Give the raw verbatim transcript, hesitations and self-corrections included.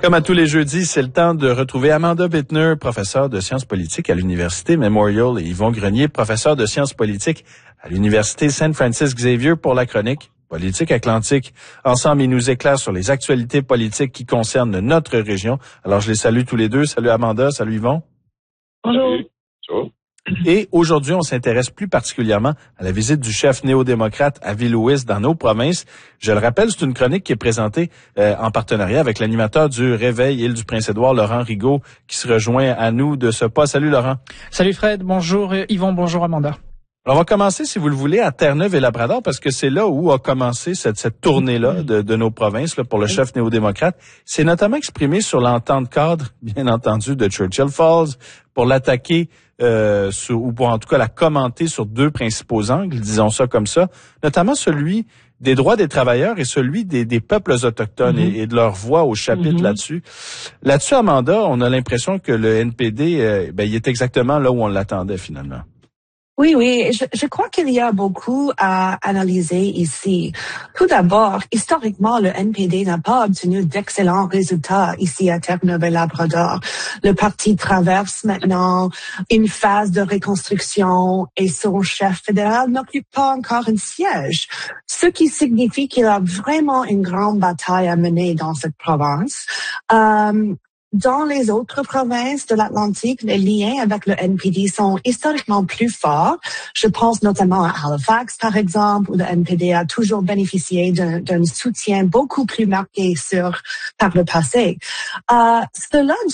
Comme à tous les jeudis, c'est le temps de retrouver Amanda Bittner, professeure de sciences politiques à l'Université Memorial, et Yvon Grenier, professeur de sciences politiques à l'Université Saint Francis Xavier pour la chronique Politique Atlantique. Ensemble, ils nous éclairent sur les actualités politiques qui concernent notre région. Alors, je les salue tous les deux. Salut Amanda, salut Yvon. Bonjour. Bonjour. Et aujourd'hui, on s'intéresse plus particulièrement à la visite du chef néo-démocrate Avi Lewis dans nos provinces. Je le rappelle, c'est une chronique qui est présentée euh, en partenariat avec l'animateur du Réveil Île-du-Prince-Édouard, Laurent Rigaud, qui se rejoint à nous de ce pas. Salut Laurent. Salut Fred, bonjour Yvon, bonjour Amanda. Alors, on va commencer, si vous le voulez, à Terre-Neuve et Labrador, parce que c'est là où a commencé cette, cette tournée-là de, de nos provinces là, pour le chef néo-démocrate. C'est notamment exprimé sur l'entente cadre, bien entendu, de Churchill Falls, pour l'attaquer, euh, sur, ou pour en tout cas la commenter sur deux principaux angles, disons ça comme ça, notamment celui des droits des travailleurs et celui des, des peuples autochtones mm-hmm. et, et de leur voix au chapitre mm-hmm. là-dessus. Là-dessus, Amanda, on a l'impression que le N P D, euh, ben, il est exactement là où on l'attendait finalement. Oui, oui, je, je crois qu'il y a beaucoup à analyser ici. Tout d'abord, historiquement, le N P D n'a pas obtenu d'excellents résultats ici à Terre-Neuve et Labrador. Le parti traverse maintenant une phase de reconstruction et son chef fédéral n'occupe pas encore un siège, ce qui signifie qu'il a vraiment une grande bataille à mener dans cette province. Euh, Dans les autres provinces de l'Atlantique, les liens avec le N P D sont historiquement plus forts. Je pense notamment à Halifax, par exemple, où le N P D a toujours bénéficié d'un, d'un soutien beaucoup plus marqué sur, par le passé. Euh, cela